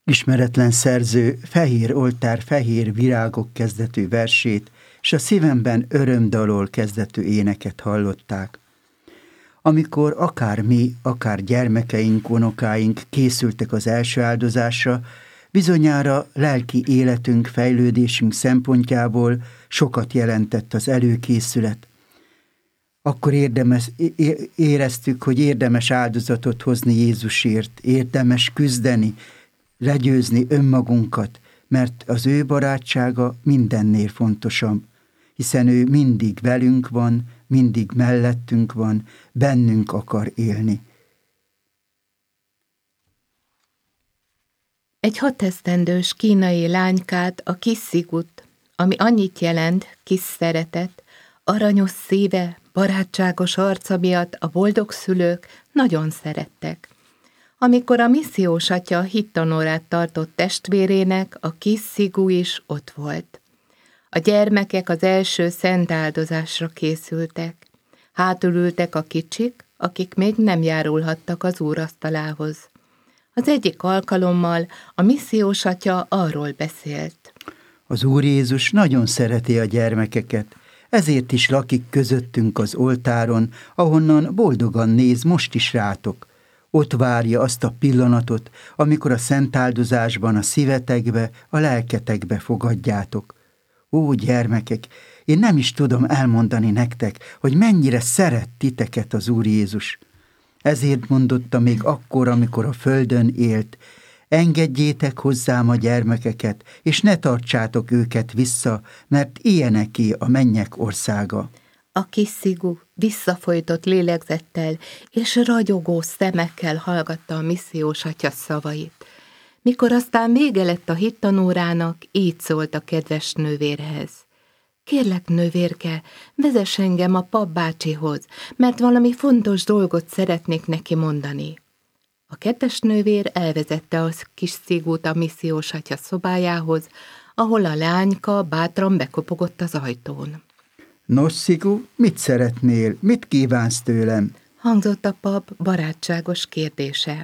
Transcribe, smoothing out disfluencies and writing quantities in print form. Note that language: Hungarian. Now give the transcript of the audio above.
Ismeretlen szerző fehér oltár, fehér virágok kezdetű versét, és a szívemben örömdalol kezdetű éneket hallották. Amikor akár mi, akár gyermekeink, unokáink készültek az első áldozásra, bizonyára lelki életünk, fejlődésünk szempontjából sokat jelentett az előkészület. Akkor éreztük, hogy érdemes áldozatot hozni Jézusért, érdemes küzdeni, legyőzni önmagunkat, mert az ő barátsága mindennél fontosabb, hiszen ő mindig velünk van, mindig mellettünk van, bennünk akar élni. Egy 6 esztendős kínai lánykát, a kis Sigut, ami annyit jelent, kis szeretet, aranyos szíve, barátságos arca miatt a boldog szülők nagyon szerettek. Amikor a missziós atya hittanórát tartott testvérének, a kis Sigu is ott volt. A gyermekek az első szent áldozásra készültek. Hátul ültek a kicsik, akik még nem járulhattak az úrasztalához. Az egyik alkalommal a missziós atya arról beszélt. Az Úr Jézus nagyon szereti a gyermekeket, ezért is lakik közöttünk az oltáron, ahonnan boldogan néz most is rátok. Ott várja azt a pillanatot, amikor a szent áldozásban a szívetekbe, a lelketekbe fogadjátok. Ó, gyermekek, én nem is tudom elmondani nektek, hogy mennyire szeret titeket az Úr Jézus. Ezért mondotta még akkor, amikor a földön élt, engedjétek hozzám a gyermekeket, és ne tartsátok őket vissza, mert ilyeneké a mennyek országa. A kis Sigu visszafojtott lélegzettel és ragyogó szemekkel hallgatta a missziós atya szavait. Mikor aztán vége lett a hittanórának, így szólt a kedves nővérhez. Kérlek, nővérke, vezess engem a pap bácsihoz, mert valami fontos dolgot szeretnék neki mondani. A kedves nővér elvezette a kis Sigut a missziós atya szobájához, ahol a lányka bátran bekopogott az ajtón. Nos, Sigu, mit szeretnél? Mit kívánsz tőlem? Hangzott a pap barátságos kérdése.